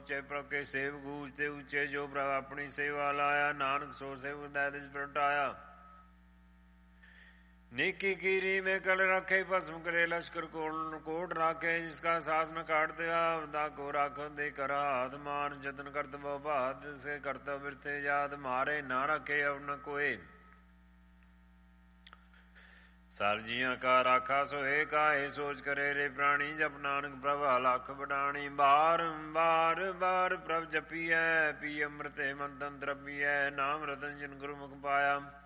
ਉਚੇ ਪ੍ਰਭ ਕੇ ਸੇਵ ਗੂਜ ਤੇ ਉੱਚੇ ਜੋ ਪ੍ਰਭ ਆਪਣੀ ਸੇਵਾ ਲਾਇਆ ਨਾਨਕ ਸੋ ਸੇਵ ਹਿਰਦੈ ਤਿਸ ਪ੍ਰਗਟਾਇਆ नेकी कीरी में कल रखे भस्म करे लश्कर कोट राखे जिसका सास न काट दिया वृदा को राखन दे करा हाथ मान जतन करत बहुत से करता बिरथे याद मारे ना रखे अब न कोई सर जिया का राखा सोहे काहे सोच करे रे प्राणी जप नानक प्रभ लख बटाणी बार बार बार प्रभ जपी है पी अमृत मन तन द्रवी है नाम रतन जिन गुरुमुख पाया